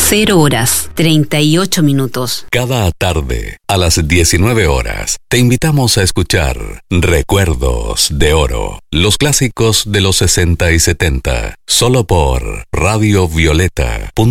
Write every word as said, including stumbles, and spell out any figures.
cero horas, treinta y ocho minutos. Cada tarde, a las diecinueve horas, te invitamos a escuchar Recuerdos de Oro, los clásicos de los sesenta y setenta, solo por Radio Violeta.